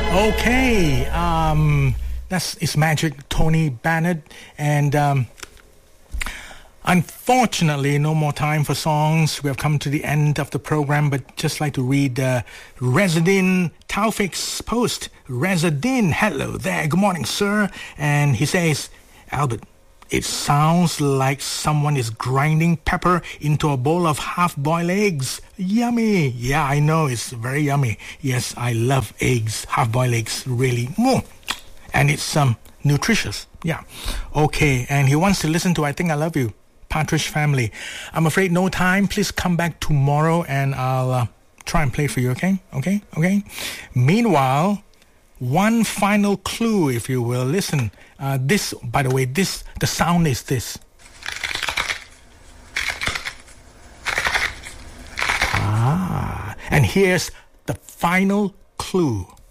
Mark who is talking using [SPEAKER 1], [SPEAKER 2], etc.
[SPEAKER 1] Okay, it's Magic Tony Bennett, and unfortunately, no more time for songs. We have come to the end of the program, but just like to read Residin Taufik's post. Residin, hello there, good morning, sir. And he says, Albert, it sounds like someone is grinding pepper into a bowl of half-boiled eggs. Yummy. Yeah, I know, it's very yummy. Yes, I love eggs, half-boiled eggs, really. And it's nutritious. Yeah. Okay, and he wants to listen to I Think I Love You, Partridge Family. I'm afraid no time. Please come back tomorrow and I'll try and play for you, okay? Okay? Meanwhile, one final clue, if you will. Listen, this, by the way, the sound is this. And here's the final clue.